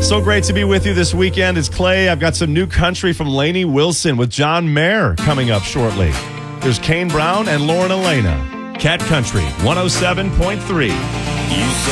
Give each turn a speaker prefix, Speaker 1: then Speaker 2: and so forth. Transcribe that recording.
Speaker 1: So great to be with you this weekend. It's Clay. I've got some new country from Lainey Wilson with John Mayer coming up shortly. There's Kane Brown and Lauren Elena. Cat Country 107.3.
Speaker 2: You